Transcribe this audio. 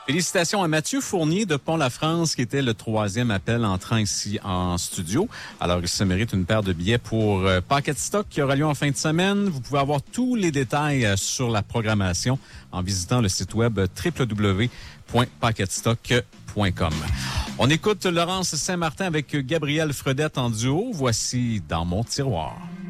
Félicitations à Mathieu Fournier de Pont-la-France, qui était le 3e appel entrant ici en studio. Alors, il se mérite une paire de billets pour Pocket Stock qui aura lieu en fin de semaine. Vous pouvez avoir tous les détails sur la programmation en visitant le site web www.pocketstock.com. On écoute Laurence Saint-Martin avec Gabriel Fredette en duo. Voici Dans mon tiroir.